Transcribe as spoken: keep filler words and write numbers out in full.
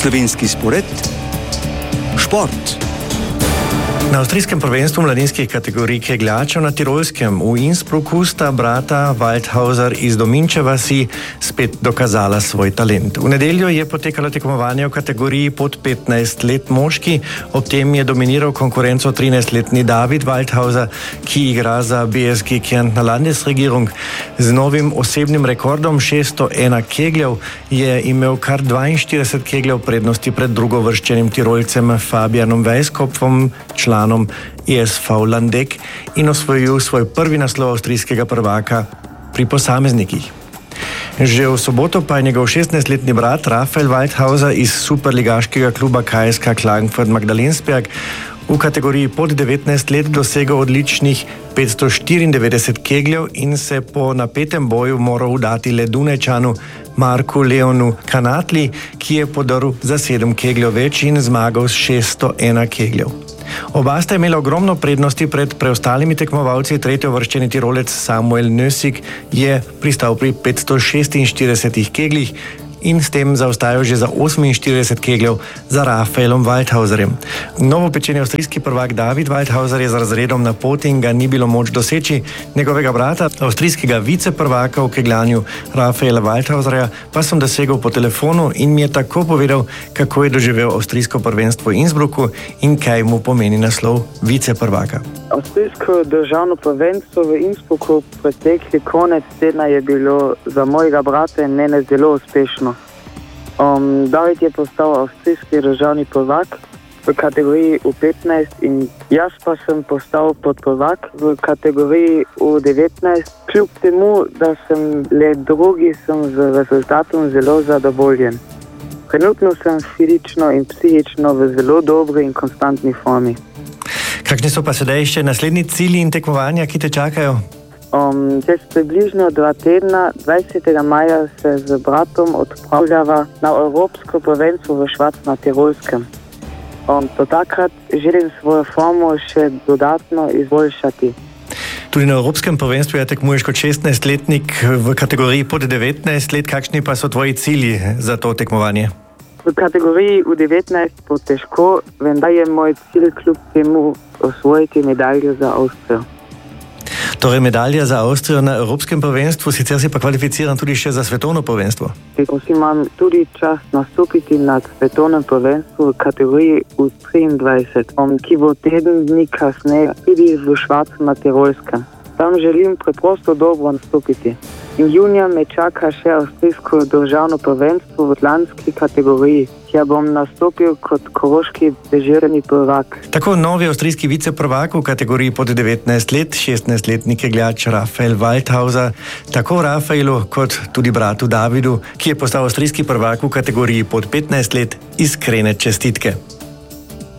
Slovenski spored, šport. Na avstrijskem prvenstvu mladinskih kategorij kegljačev na Tirolskem v Innsbrucku sta brata Waldhauser iz Dominčeve vasi spet dokazala svoj talent. V nedeljo je potekalo tekmovanje v kategoriji pod petnajst let moški, ob tem je dominiral konkurenco trinajstletni David Waldhauser, ki igra za B S G Kärntner Landesregierung. Z novim osebnim rekordom šeststo ena kegljev je imel kar dvainštirideset kegljev prednosti pred drugovrščenim Tirolcem Fabianom Weiskopfom, članom E S V Landeck, in osvojil svoj prvi naslov avstrijskega prvaka pri posameznikih. Že v soboto pa je njegov šestnajstletni brat Rafael Waldhauser iz superligaškega kluba K S K Klagenfurt Magdalensberg v kategoriji pod devetnajst let dosegel odličnih petsto štiriindevetdeset kegljev in se po napetem boju moral udati le Dunajčanu Marku Leonu Kanatli, ki je podrl za sedem kegljev več in zmagal s šeststo ena kegljev. Oba sta imela ogromno prednosti pred preostalimi tekmovalci. Tretjeuvrščeni Tirolec Samuel Nössig je pristal pri petsto šestinštiridesetih kegljih in s tem zaostajal že za oseminštirideset kegljev za Rafaelom Waldhauserjem. Novopečeni avstrijski prvak David Waldhauser je z razredom na poti in ga ni bilo moč doseči. Njegovega brata, avstrijskega viceprvaka v kegljanju Rafaela Waldhauserja, pa sem dosegel po telefonu in mi je tako povedal, kako je doživel avstrijsko prvenstvo v Innsbrucku in kaj mu pomeni naslov viceprvaka. Avstrijsko državno prvenstvo v Innsbrucku pretekli konec tedna je bilo za mojega brata in mene zelo uspešno. Um, David je postal avstrijski državni prvak v kategoriji U petnajst in jaz pa sem postal podprvak v kategoriji U devetnajst. Kljub temu, da sem le drugi, sem z rezultatom zelo zadovoljen. Trenutno sem fizično in psihično v zelo dobri in konstantni formi. Kakšni so pa sedaj še naslednji cilji in tekmovanja, ki te čakajo? Um, čez približno dva tedna, dvajsetega maja, se z bratom odpravljava na evropsko prvenstvo v Švac na Tirolskem. Um, do takrat želim svojo formo še dodatno izboljšati. Tudi na evropskem prvenstvu ja tekmuješ kot šestnajstletnik v kategoriji pod devetnajst let. Kakšni pa so tvoji cilji za to tekmovanje? V kategoriji U devetnajst bo težko, vendar je moj cilj kljub temu osvojiti medaljo za Avstrijo. Torej medalja za Avstrijo na evropskem prvenstvu, sicer si pa kvalificiran tudi še za svetovno prvenstvo. Imam tudi čas nastopiti na svetovnem prvenstvu v kategoriji U triindvajset, ki bo teden dni kasneje tudi v Švacu na Tirolskem. Tam želim preprosto dobro nastopiti. In junija me čaka še avstrijsko državno prvenstvo v atlanski kategoriji, kjer bom nastopil kot koroški dežurni prvak. Tako novi avstrijski viceprvak v kategoriji pod devetnajst let, šestnajstletni kegljač Rafael Waldhauser, tako Rafaelu kot tudi bratu Davidu, ki je postal avstrijski prvak v kategoriji pod petnajst let, iskrene čestitke.